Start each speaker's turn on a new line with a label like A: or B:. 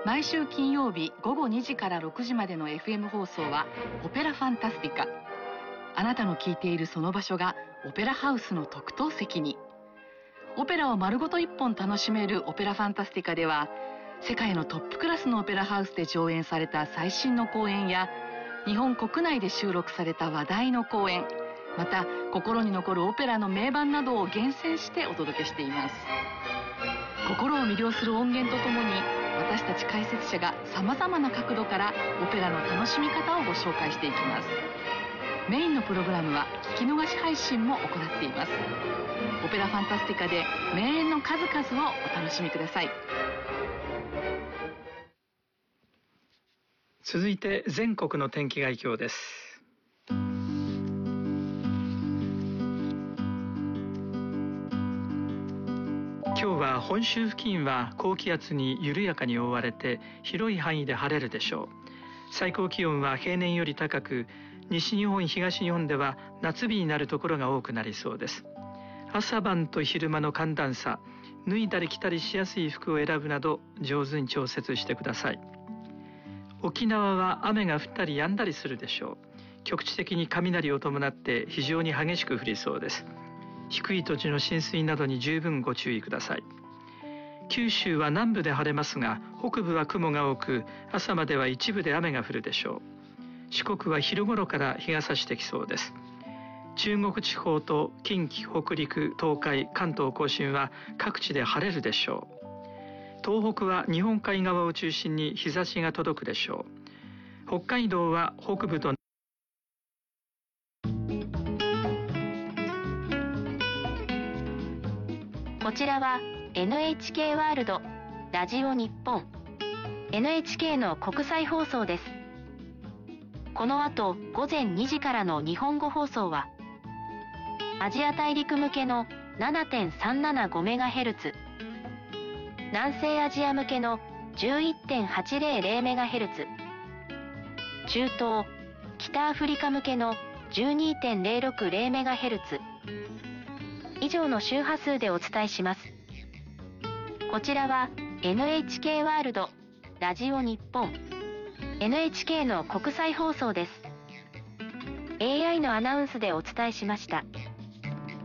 A: 毎週金曜日午後2時から6時までの FM 放送はオペラファンタスティカ。あなたの聞いているその場所がオペラハウスの特等席に。オペラを丸ごと一本楽しめるオペラファンタスティカでは、世界のトップクラスのオペラハウスで上演された最新の公演や、日本国内で収録された話題の公演、また心に残るオペラの名盤などを厳選してお届けしています。心を魅了する音源とともに、私たち解説者がさまざまな角度からオペラの楽しみ方をご紹介していきます。メインのプログラムは聞き逃し配信も行っています。オペラファンタスティカで名演の数々をお楽しみください。
B: 続いて全国の天気概況です。今日は本州付近は高気圧に緩やかに覆われて広い範囲で晴れるでしょう。最高気温は平年より高く、西日本東日本では夏日になるところが多くなりそうです。朝晩と昼間の寒暖差、脱いだり着たりしやすい服を選ぶなど上手に調節してください。沖縄は雨が降ったり止んだりするでしょう。局地的に雷を伴って非常に激しく降りそうです。低い土地の浸水などに十分ご注意ください。九州は南部で晴れますが、北部は雲が多く、朝までは一部で雨が降るでしょう。四国は昼頃から日が差してきそうです。中国地方と近畿、北陸、東海、関東甲信は各地で晴れるでしょう。東北は日本海側を中心に日差しが届くでしょう。北海道は北部と
C: こちらは NHK ワールドラジオ日本 NHK の国際放送です。この後午前2時からの日本語放送はアジア大陸向けの 7.375MHz、 南西アジア向けの 11.800MHz、 中東・北アフリカ向けの 12.060MHz 以上の周波数でお伝えします。こちらは NHK ワールドラジオ日本 NHK の国際放送です。 AI のアナウンスでお伝えしました。